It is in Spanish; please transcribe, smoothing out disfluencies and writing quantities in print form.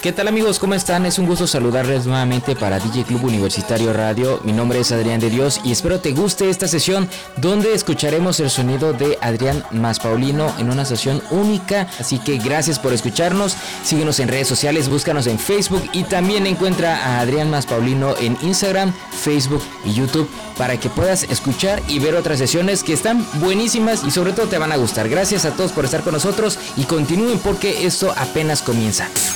¿Qué tal amigos? ¿Cómo están? Es un gusto saludarles nuevamente para DJ Club Universitario Radio. Mi nombre es Adrián de Dios y espero te guste esta sesión donde escucharemos el sonido de Adrián más Paulino en una sesión única. Así que gracias por escucharnos. Síguenos en redes sociales, búscanos en Facebook y también encuentra a Adrián más Paulino en Instagram, Facebook y YouTube para que puedas escuchar y ver otras sesiones que están buenísimas y sobre todo te van a gustar. Gracias a todos por estar con nosotros y continúen porque esto apenas comienza.